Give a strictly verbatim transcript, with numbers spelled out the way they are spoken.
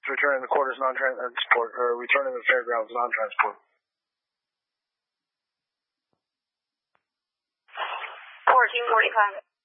returning the quarters non-transport, or returning the fairgrounds non-transport. fourteen forty-five.